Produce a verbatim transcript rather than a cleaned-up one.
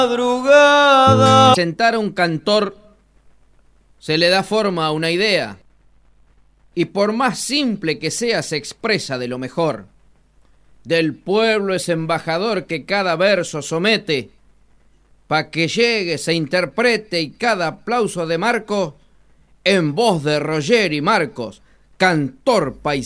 Madrugada. Presentar a un cantor se le da forma a una idea y por más simple que sea se expresa de lo mejor. Del pueblo es embajador que cada verso somete pa' que llegue, se interprete y cada aplauso de Marcos en voz de Roger y Marcos, cantor paisano.